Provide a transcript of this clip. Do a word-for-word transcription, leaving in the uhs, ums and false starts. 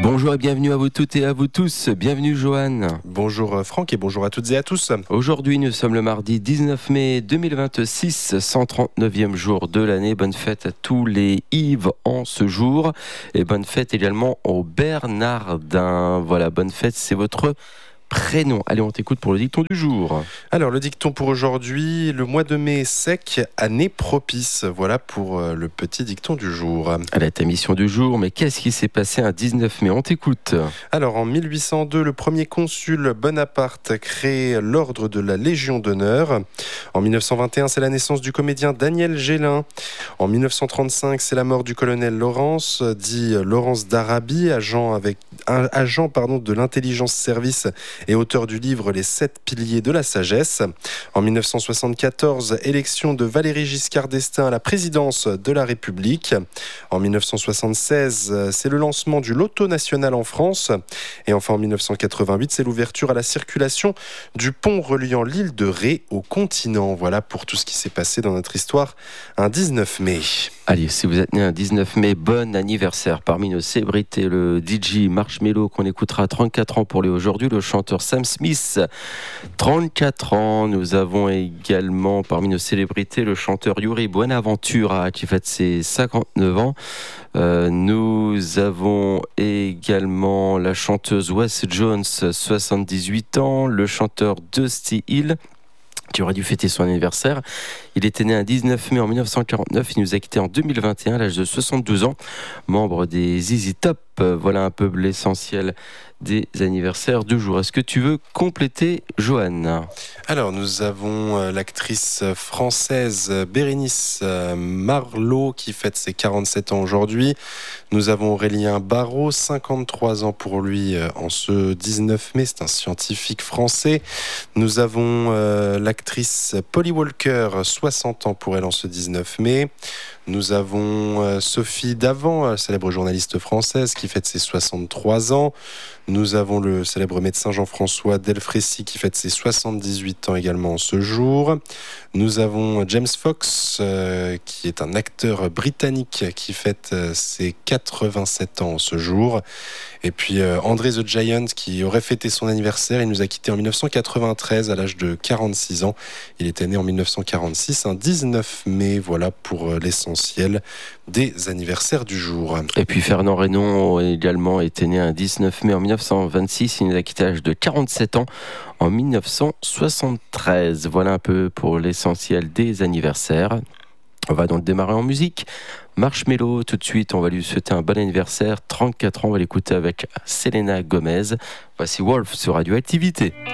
Bonjour et bienvenue à vous toutes et à vous tous. Bienvenue Johan. Bonjour Franck et bonjour à toutes et à tous. Aujourd'hui nous sommes le mardi dix-neuf mai deux mille vingt-six, cent trente-neuvième jour de l'année. Bonne fête à tous les Yves en ce jour et bonne fête également aux Bernardins. Voilà, bonne fête, c'est votre prénom. Allez, on t'écoute pour le dicton du jour. Alors, le dicton pour aujourd'hui, le mois de mai sec, année propice. Voilà pour le petit dicton du jour. Allez, ta mission du jour, mais qu'est-ce qui s'est passé un dix-neuf mai? On t'écoute. Alors, en mille huit cent deux, le premier consul Bonaparte crée l'ordre de la Légion d'honneur. En mille neuf cent vingt et un, c'est la naissance du comédien Daniel Gélin. En mille neuf cent trente-cinq, c'est la mort du colonel Laurence, dit Laurence d'Arabie, agent, avec, un, agent pardon, de l'intelligence service et auteur du livre Les sept piliers de la sagesse. En mille neuf cent soixante-quatorze, élection de Valéry Giscard d'Estaing à la présidence de la République. En mille neuf cent soixante-seize, c'est le lancement du loto national en France. Et enfin en mille neuf cent quatre-vingt-huit, c'est l'ouverture à la circulation du pont reliant l'île de Ré au continent. Voilà pour tout ce qui s'est passé dans notre histoire un dix-neuf mai. Allez, si vous êtes né un dix-neuf mai, bon anniversaire. Parmi nos célébrités, le D J Marshmello qu'on écoutera à trente-quatre ans pour lui aujourd'hui, le chanteur Sam Smith, trente-quatre ans. Nous avons également parmi nos célébrités le chanteur Yuri Buenaventura qui fête ses cinquante-neuf ans. Euh, nous avons également la chanteuse Wes Jones, soixante-dix-huit ans, le chanteur Dusty Hill qui aurait dû fêter son anniversaire. Il était né un dix-neuf mai en mille neuf cent quarante-neuf, il nous a quittés en deux mille vingt et un à l'âge de soixante-douze ans, membre des Z Z Top. Voilà un peu l'essentiel des anniversaires du jour. Est-ce que tu veux compléter, Johan ? Alors, nous avons l'actrice française Bérénice Marlot qui fête ses quarante-sept ans aujourd'hui. Nous avons Aurélien Barraud, cinquante-trois ans pour lui en ce dix-neuf mai. C'est un scientifique français. Nous avons euh, l'actrice Polly Walker, soixante ans pour elle en ce dix-neuf mai. Nous avons euh, Sophie Davant, célèbre journaliste française qui fête ses soixante-trois ans. Nous avons le célèbre médecin Jean-François Delfrécy qui fête ses soixante-dix-huit ans également en ce jour. Nous avons James Fox euh, qui est un acteur britannique qui fête euh, ses quatre-vingt-sept ans en ce jour. Et puis euh, André the Giant qui aurait fêté son anniversaire. Il nous a quittés en mille neuf cent quatre-vingt-treize à l'âge de quarante-six ans. Il était né en mille neuf cent quarante-six, un dix-neuf mai. Voilà pour euh, l'essentiel des anniversaires du jour. Et puis Fernand Reynaud également était né un dix-neuf mai en mille neuf cent vingt-six. Il nous a quitté à l'âge de quarante-sept ans en mille neuf cent soixante-treize. Voilà un peu pour l'essentiel des anniversaires. On va donc démarrer en musique. Marshmello, tout de suite, on va lui souhaiter un bon anniversaire. trente-quatre ans, on va l'écouter avec Selena Gomez. Voici Wolf sur Radioactivité.